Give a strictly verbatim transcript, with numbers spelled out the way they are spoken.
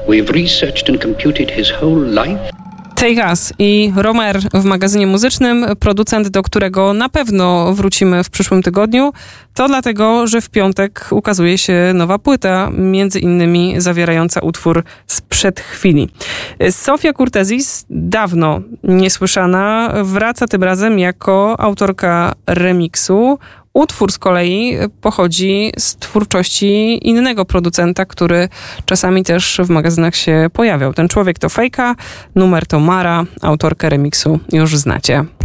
We've researched and computed his whole life. Take Us i Romer w magazynie muzycznym, producent, do którego na pewno wrócimy w przyszłym tygodniu. To dlatego, że w piątek ukazuje się nowa płyta, między innymi zawierająca utwór Sprzed chwili. Sofia Kurtezis, dawno niesłyszana, wraca tym razem jako autorka remiksu. Utwór z kolei pochodzi z twórczości innego producenta, który czasami też w magazynach się pojawiał. Ten człowiek to Fejka, numer to Mara, autorkę remiksu już znacie.